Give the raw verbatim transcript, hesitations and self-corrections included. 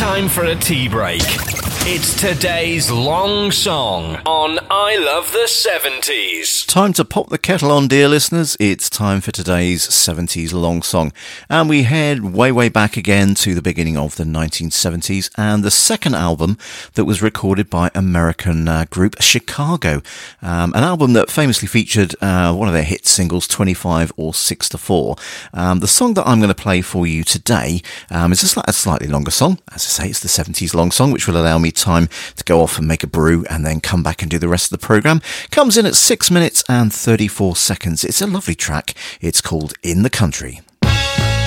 time for a tea break. It's today's long song on I Love the seventies. Time to pop the kettle on, dear listeners. It's time for today's seventies long song. And we head way, way back again to the beginning of the nineteen seventies and the second album that was recorded by American uh, group Chicago. Um, an album that famously featured uh, one of their hit singles, twenty-five or six to four. Um, the song that I'm going to play for you today um, is a, sli- a slightly longer song. As I say, it's the seventies long song, which will allow me time to go off and make a brew and then come back and do the rest of the programme. Comes in at six minutes and thirty-four seconds. It's a lovely track. It's called In the Country.